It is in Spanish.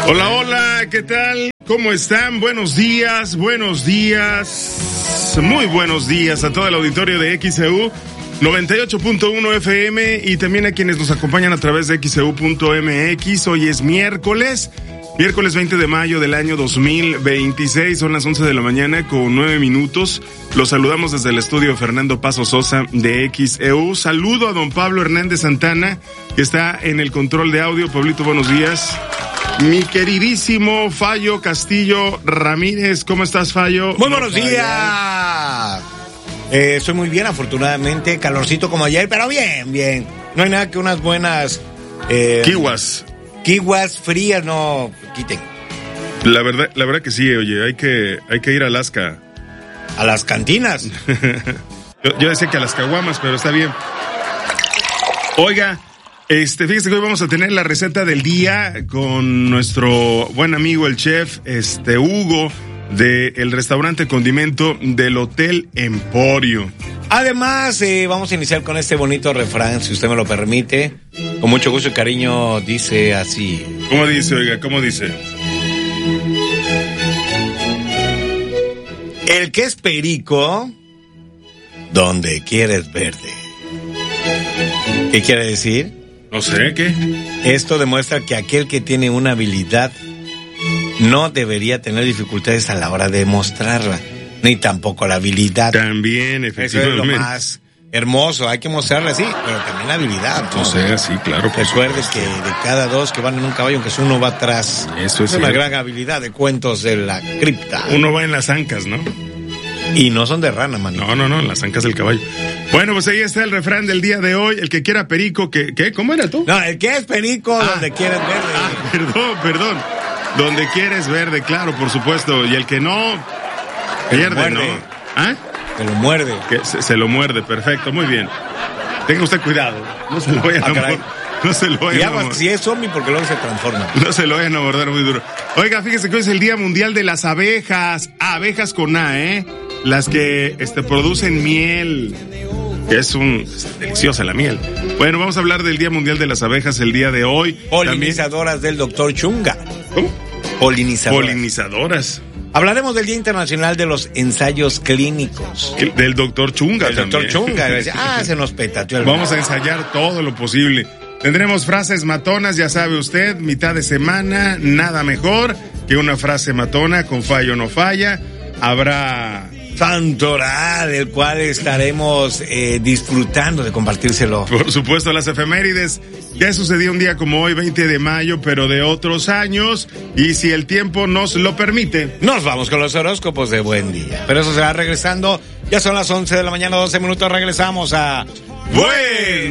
Hola, hola, ¿qué tal? ¿Cómo están? Buenos días, muy buenos días a todo el auditorio de XEU 98.1 FM y también a quienes nos acompañan a través de XEU.mx. Hoy es miércoles 20 de mayo del año 2026, son las 11 de la mañana con 9 minutos. Los saludamos desde el estudio Fernando Paso Sosa de XEU. Saludo a don Pablo Hernández Santana, que está en el control de audio. Pablito, buenos días. Mi queridísimo Fallo Castillo Ramírez, ¿cómo estás, Fallo? Muy buenos días. Estoy muy bien, afortunadamente, calorcito como ayer, pero bien. No hay nada que unas buenas... Kiwas frías no quiten. La verdad que sí, oye, hay que ir a Alaska. ¿A las cantinas? yo decía que a las caguamas, pero está bien. Oiga, fíjese que hoy vamos a tener la receta del día con nuestro buen amigo el chef, Hugo, del restaurante Condimento del Hotel Emporio. Además, vamos a iniciar con este bonito refrán, si usted me lo permite. Con mucho gusto y cariño, dice así. ¿Cómo dice, oiga? ¿Cómo dice? El que es perico, donde quiera es verde. ¿Qué quiere decir? No sé, ¿qué? Esto demuestra que aquel que tiene una habilidad no debería tener dificultades a la hora de mostrarla, ni tampoco la habilidad. También, efectivamente. Eso es lo más hermoso, hay que mostrarla, sí, pero también la habilidad, ¿no? O sea, sí, claro. Recuerde que de cada dos que van en un caballo, aunque uno va atrás, eso es una gran habilidad de cuentos de la cripta. Uno va en las ancas, ¿no? Y no son de rana, manito. No, en las ancas del caballo. Bueno, pues ahí está el refrán del día de hoy. El que quiera perico, ¿qué? ¿Cómo era tú? No, el que es perico, donde quiera es verde. Perdón. Donde quieres verde, claro, por supuesto. Y el que no, pierde, ¿no? ¿Ah? Se lo muerde. Se lo muerde, perfecto, muy bien. Tenga usted cuidado. No se lo vayan a morder. No se lo vayan a morder. Si es zombie, porque luego se transforma. No se lo vayan a morder muy duro. Oiga, fíjese que hoy es el Día Mundial de las Abejas. Abejas con A, las que producen miel. Que es deliciosa la miel. Bueno, vamos a hablar del Día Mundial de las Abejas el día de hoy. Polinizadoras del Dr. Chunga. ¿Cómo? Polinizadoras. Hablaremos del Día Internacional de los Ensayos Clínicos. Del Dr. Chunga también. Dr. Chunga. Se nos petateó. Vamos a ensayar todo lo posible. Tendremos frases matonas, ya sabe usted, mitad de semana, nada mejor que una frase matona con fallo no falla. Habrá Santoral, el cual estaremos disfrutando de compartírselo. Por supuesto, las efemérides. ¿Qué sucedió un día como hoy, 20 de mayo, pero de otros años? Y si el tiempo nos lo permite, nos vamos con los horóscopos de buen día. Pero eso será regresando. Ya son las 11 de la mañana, 12 minutos. Regresamos a Buen